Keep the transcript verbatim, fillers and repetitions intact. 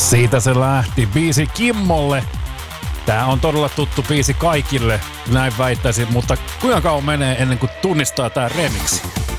Siitä se lähti. Biisi Kimmolle. Tää on todella tuttu biisi kaikille, näin väittäisin, mutta kuinka kauan menee ennen kuin tunnistaa tää remiksi?